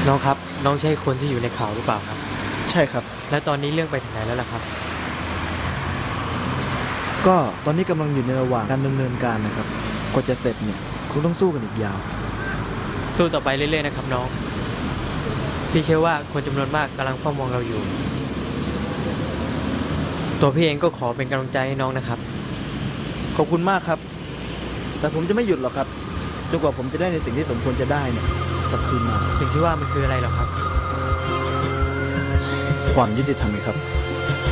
น้องครับน้องใช่คนที่อยู่ในข่าวหรือเปล่าครับใช่ครับและตอนนี้เรื่องไปถึงไหนแล้วล่ะครับก็ตอนนี้กำลังอยู่ในระหว่างการดำเนินการนะครับกว่าจะเสร็จเนี่ยคงต้องสู้กันอีกยาวสู้ต่อไปเรื่อยๆนะครับน้องพี่เชื่อว่าคนจำนวนมากกำลังเฝ้ามองเราอยู่ตัวพี่เองก็ขอเป็นกำลังใจให้น้องนะครับขอบคุณมากครับแต่ผมจะไม่หยุดหรอกครับจนกว่าผมจะได้ในสิ่งที่สมควรจะได้เนี่ยกลับคืนมาสิ่งที่ว่ามันคืออะไรเหรอครับความยุติธรรมครับ